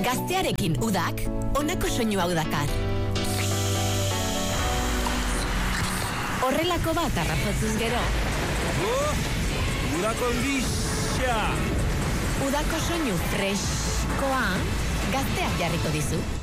Gaztearekin udak, honako soinu hau dakar. Horrelako bat harrapatzuz gero. Udako bisa! Udako soinu freskoa, gazteak jarriko dizu.